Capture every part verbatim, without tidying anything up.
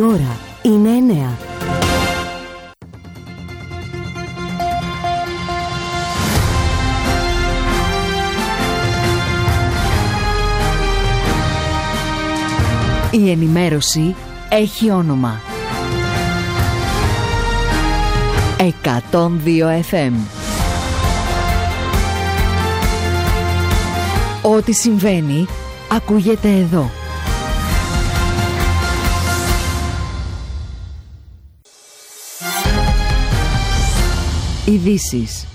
Η ώρα είναι εννέα. Η ενημέρωση έχει όνομα. εκατόν δύο εφ εμ. Ό,τι συμβαίνει ακούγεται εδώ. Ειδήσεις.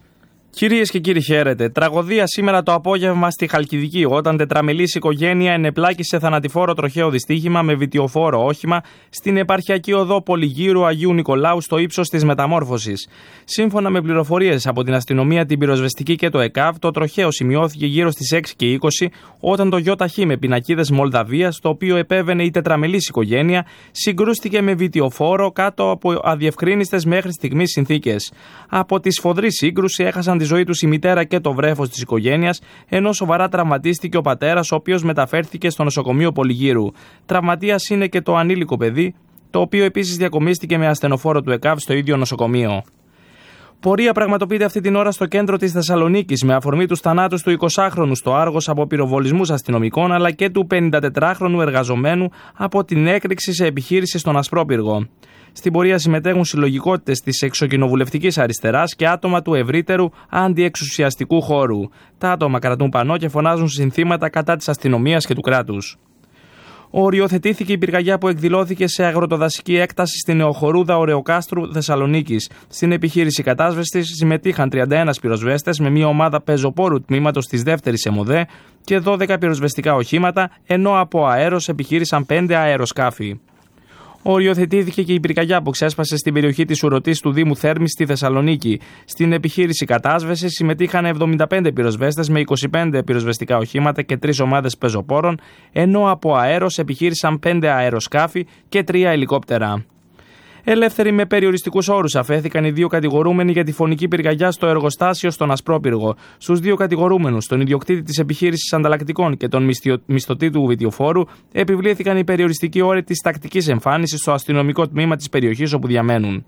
Κυρίες και κύριοι, χαίρετε. Τραγωδία σήμερα το απόγευμα στη Χαλκιδική, όταν τετραμελής οικογένεια ενεπλάκησε θανατηφόρο τροχαίο δυστύχημα με βιτιοφόρο όχημα στην επαρχιακή οδό Πολυγύρου Αγίου Νικολάου στο ύψος της Μεταμόρφωσης. Σύμφωνα με πληροφορίες από την αστυνομία, την πυροσβεστική και το ΕΚΑΒ, το τροχαίο σημειώθηκε γύρω στις έξι και είκοσι όταν το ΙΧ με πινακίδες Μολδαβίας, το οποίο επέβαινε η τετραμελής οικογένεια, συγκρούστηκε με βιτιοφόρο κάτω από αδιευκρίνιστες μέχρι στιγμής συνθήκες. Από τη σφοδρή σύγκρουση έχασαν τη ζωή τους η μητέρα και το βρέφος της οικογένειας, ενώ σοβαρά τραυματίστηκε ο πατέρας, ο οποίος μεταφέρθηκε στο νοσοκομείο Πολυγύρου. Τραυματίας είναι και το ανήλικο παιδί, το οποίο επίσης διακομίστηκε με ασθενοφόρο του ΕΚΑΒ στο ίδιο νοσοκομείο. Πορεία πραγματοποιείται αυτή την ώρα στο κέντρο της Θεσσαλονίκης με αφορμή τους θανάτους του εικοσάχρονου στο Άργος από πυροβολισμούς αστυνομικών, αλλά και του πενηντατετράχρονου εργαζομένου από την έκρηξη σε επιχείρηση στον Ασπρόπυργο. Στην πορεία συμμετέχουν συλλογικότητες της εξοκοινοβουλευτικής αριστεράς και άτομα του ευρύτερου αντιεξουσιαστικού χώρου. Τα άτομα κρατούν πανό και φωνάζουν συνθήματα κατά της αστυνομίας και του κράτους. Οριοθετήθηκε η πυρκαγιά που εκδηλώθηκε σε αγροτοδασική έκταση στην Νεοχορούδα Ωρεοκάστρου Θεσσαλονίκης. Στην επιχείρηση κατάσβεστης συμμετείχαν τριάντα ένα πυροσβέστες με μια ομάδα πεζοπόρου τμήματος της δεύτερης ΕΜΟΔΕ και δώδεκα πυροσβεστικά οχήματα, ενώ από αέρος επιχείρησαν πέντε αεροσκάφη. Οριοθετήθηκε και η πυρκαγιά που ξέσπασε στην περιοχή της Ουρωτής του Δήμου Θέρμης στη Θεσσαλονίκη. Στην επιχείρηση κατάσβεσης συμμετείχαν εβδομήντα πέντε πυροσβέστες με είκοσι πέντε πυροσβεστικά οχήματα και τρεις ομάδες πεζοπόρων, ενώ από αέρος επιχείρησαν πέντε αεροσκάφη και τρία ελικόπτερα. Ελεύθεροι με περιοριστικούς όρους αφέθηκαν οι δύο κατηγορούμενοι για τη φωνική πυρκαγιά στο εργοστάσιο στον Ασπρόπυργο. Στους δύο κατηγορούμενους, τον ιδιοκτήτη της επιχείρησης ανταλλακτικών και τον μισθωτή του βιτιοφόρου, επιβλήθηκαν οι περιοριστικοί όροι της τακτικής εμφάνισης στο αστυνομικό τμήμα της περιοχής όπου διαμένουν.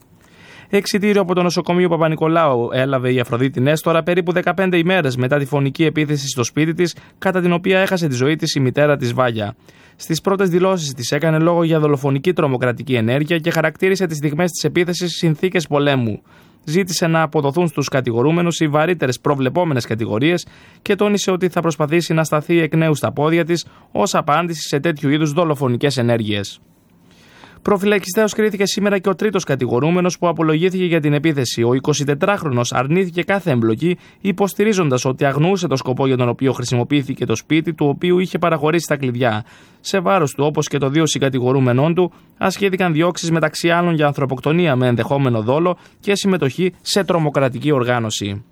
Εξιτήριο από το νοσοκομείο Παπα-Νικολάου έλαβε η Αφροδίτη Νέστορα περίπου δεκαπέντε ημέρες μετά τη φωνική επίθεση στο σπίτι της, κατά την οποία έχασε τη ζωή της η μητέρα της Βάγια. Στις πρώτες δηλώσεις της έκανε λόγο για δολοφονική τρομοκρατική ενέργεια και χαρακτήρισε τις στιγμές της επίθεσης συνθήκες πολέμου. Ζήτησε να αποδοθούν στους κατηγορούμενους οι βαρύτερες προβλεπόμενες κατηγορίες και τόνισε ότι θα προσπαθήσει να σταθεί εκ νέου στα πόδια της ως απάντηση σε τέτοιου είδους δολοφονικές ενέργειες. Προφυλακιστέως κρίθηκε σήμερα και ο τρίτος κατηγορούμενος που απολογήθηκε για την επίθεση. Ο εικοσιτετράχρονος αρνήθηκε κάθε εμπλοκή, υποστηρίζοντας ότι αγνοούσε το σκοπό για τον οποίο χρησιμοποιήθηκε το σπίτι, του οποίου είχε παραχωρήσει τα κλειδιά. Σε βάρος του, όπως και των δύο συγκατηγορούμενών του, ασχέθηκαν διώξεις μεταξύ άλλων για ανθρωποκτονία με ενδεχόμενο δόλο και συμμετοχή σε τρομοκρατική οργάνωση.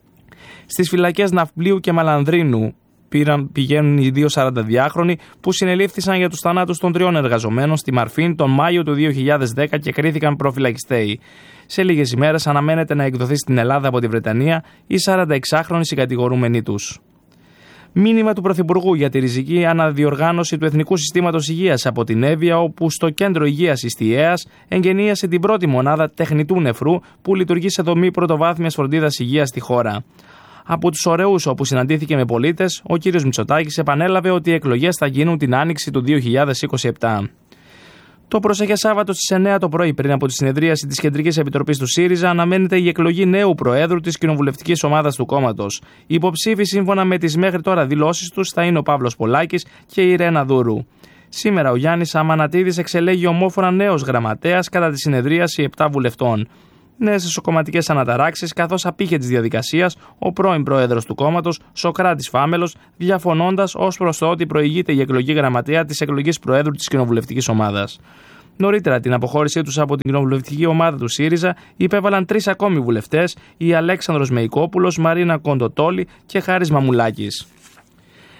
Στις φυλακές Ναυπλίου και Μαλανδρίνου Πήραν, πηγαίνουν οι δύο σαρανταδυάχρονοι που συνελήφθησαν για τους θανάτους των τριών εργαζομένων στη Μαρφίν τον Μάιο του δύο χιλιάδες δέκα και κρίθηκαν προφυλακιστέοι. Σε λίγες ημέρες αναμένεται να εκδοθεί στην Ελλάδα από τη Βρετανία η σαρανταεξάχρονη συγκατηγορούμενη τους. Μήνυμα του Πρωθυπουργού για τη ριζική αναδιοργάνωση του Εθνικού Συστήματος Υγείας από την Εύβοια, όπου στο Κέντρο Υγείας Ιστιαίας εγγενίασε την πρώτη μονάδα τεχνητού νεφρού που λειτουργεί σε δομή πρωτοβάθμιας φροντίδας υγείας στη χώρα. Από τους ωραίους όπου συναντήθηκε με πολίτες, ο κ. Μητσοτάκης επανέλαβε ότι οι εκλογές θα γίνουν την άνοιξη του δύο χιλιάδες είκοσι επτά. Το προσεχές Σάββατο στις εννέα το πρωί, πριν από τη συνεδρίαση της Κεντρικής Επιτροπής του ΣΥΡΙΖΑ, αναμένεται η εκλογή νέου Προέδρου της κοινοβουλευτικής ομάδας του κόμματος. Οι υποψήφοι, σύμφωνα με τις μέχρι τώρα δηλώσεις τους, θα είναι ο Παύλος Πολάκης και η Ρένα Δούρου. Σήμερα ο Γιάννης Αμανατίδης εξελέγει ομόφωνα νέος γραμματέας κατά τη συνεδρίαση επτά βουλευτών. Νέες εσωκομματικές αναταράξεις, καθώς απήχε της διαδικασίας ο πρώην πρόεδρος του κόμματος, Σωκράτης Φάμελος, διαφωνώντας ως προς το ότι προηγείται η εκλογή γραμματέα της εκλογής προέδρου της κοινοβουλευτικής ομάδας. Νωρίτερα, την αποχώρησή τους από την κοινοβουλευτική ομάδα του ΣΥΡΙΖΑ υπέβαλαν τρεις ακόμη βουλευτές, οι Αλέξανδρος Μεϊκόπουλος, Μαρίνα Κοντοτόλη και Χάρης Μαμουλάκης.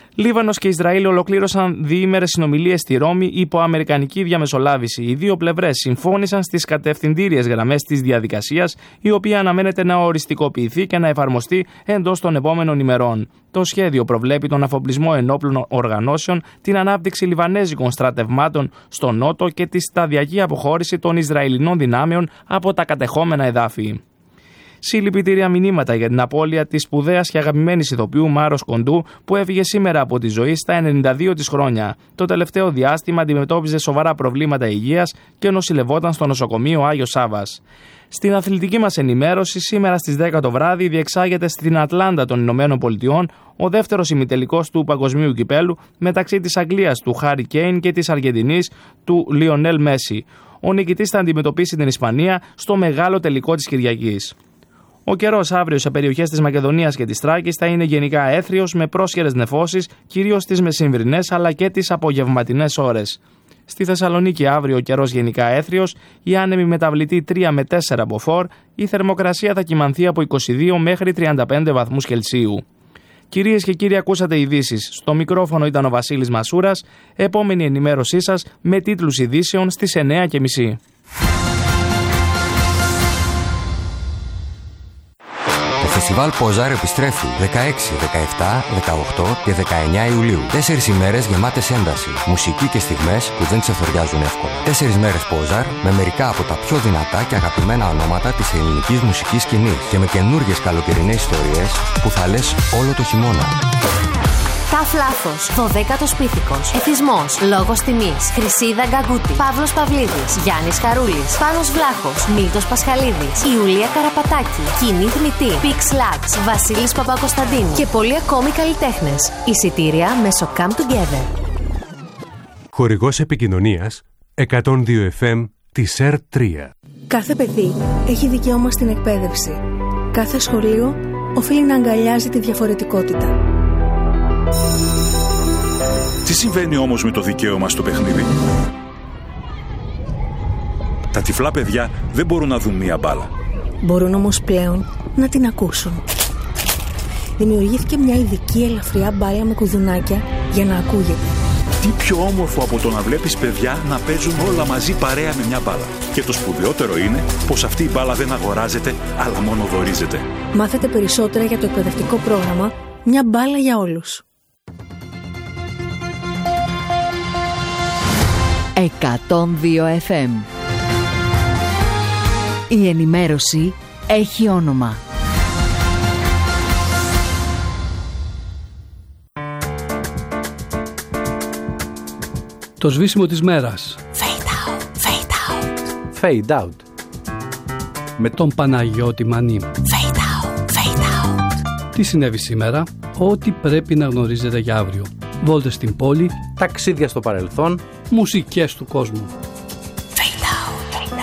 Λίβανος και Ισραήλ ολοκλήρωσαν διήμερες συνομιλίες στη Ρώμη υπό αμερικανική διαμεσολάβηση. Οι δύο πλευρές συμφώνησαν στις κατευθυντήριες γραμμές της διαδικασίας, η οποία αναμένεται να οριστικοποιηθεί και να εφαρμοστεί εντός των επόμενων ημερών. Το σχέδιο προβλέπει τον αφοπλισμό ενόπλων οργανώσεων, την ανάπτυξη λιβανέζικων στρατευμάτων στο νότο και τη σταδιακή αποχώρηση των Ισραηλινών δυνάμεων από τα κατεχόμενα εδάφη. Συλληπιτήρια μηνύματα για την απώλεια της σπουδαίας και αγαπημένης ηθοποιού Μάρος Κοντού, που έφυγε σήμερα από τη ζωή στα ενενήντα δύο της χρόνια. Το τελευταίο διάστημα αντιμετώπιζε σοβαρά προβλήματα υγείας και νοσηλευόταν στο νοσοκομείο Άγιος Σάββας. Στην αθλητική μας ενημέρωση, σήμερα στις δέκα το βράδυ διεξάγεται στην Ατλάντα των Ηνωμένων Πολιτειών ο δεύτερος ημιτελικός του Παγκοσμίου Κυπέλου μεταξύ της Αγγλίας του Χάρι Κέιν και της Αργεντινής του Λιονέλ Μέση. Ο νικητής θα αντιμετωπίσει την Ισπανία στο μεγάλο τελικό της Κυριακής. Ο καιρός αύριο σε περιοχές της Μακεδονίας και της Θράκης θα είναι γενικά έθριος με πρόσχερες νεφώσεις, κυρίως τις μεσημβρινές αλλά και τις απογευματινές ώρες. Στη Θεσσαλονίκη αύριο ο καιρός γενικά έθριος, η άνεμη μεταβλητή τρία με τέσσερα μποφόρ, η θερμοκρασία θα κυμανθεί από είκοσι δύο μέχρι τριάντα πέντε βαθμούς Κελσίου. Κυρίες και κύριοι, ακούσατε ειδήσεις. Στο μικρόφωνο ήταν ο Βασίλης Μασούρας. Επόμενη ενημέρωσή σας με τίτλους ειδήσεων στις εννιά και μισή. Το φεστιβάλ Πόζαρ επιστρέφει δεκαέξι, δεκαεπτά, δεκαοκτώ και δεκαεννιά Ιουλίου. Τέσσερις ημέρες γεμάτες ένταση, μουσική και στιγμές που δεν ξεφοριάζουν εύκολα. Τέσσερις μέρες Πόζαρ με μερικά από τα πιο δυνατά και αγαπημένα ονόματα της ελληνικής μουσικής σκηνής και με καινούργιες καλοκαιρινές ιστορίες που θα λες όλο το χειμώνα. Ταφ Λάφος, δωδέκατος Πίθηκος, Εθισμός, Λόγος Τιμής, Χρυσίδα Γκαγκούτη, Παύλος Παυλίδης, Γιάννης Χαρούλης, Πάνος Βλάχος, Μίλτος Πασχαλίδης, Ιουλία Καραπατάκη, Κοινή Θμητή, Πίξ Λάξ, Βασίλης Παπακοσταντίνου και πολλοί ακόμη καλλιτέχνες. Εισιτήρια μέσω Come Together. Χορηγός επικοινωνίας εκατόν δύο εφ εμ της ΕΡ τρία. Κάθε παιδί έχει δικαίωμα στην εκπαίδευση. Κάθε σχολείο οφείλει να αγκαλιάζει τη διαφορετικότητα. Τι συμβαίνει όμως με το δικαίωμα στο παιχνίδι? Τα τυφλά παιδιά δεν μπορούν να δουν μία μπάλα. Μπορούν όμως πλέον να την ακούσουν. Δημιουργήθηκε μια ειδική ελαφριά μπάλα με κουδουνάκια για να ακούγεται. Τι πιο όμορφο από το να βλέπεις παιδιά να παίζουν όλα μαζί παρέα με μια μπάλα. Και το σπουδαιότερο είναι πως αυτή η μπάλα δεν αγοράζεται, αλλά μόνο δωρίζεται. Μάθετε περισσότερα για το εκπαιδευτικό πρόγραμμα «Μια μπάλα για όλους». εκατόν δύο εφ εμ. Η ενημέρωση έχει όνομα. Το σβήσιμο της μέρας. Fade out, fade out. Fade out. Με τον Παναγιώτη Μανή. Fade out, fade out. Τι συνέβη σήμερα? Ό,τι πρέπει να γνωρίζετε για αύριο. Βόλτες στην πόλη. Ταξίδια στο παρελθόν. Μουσικές του κόσμου.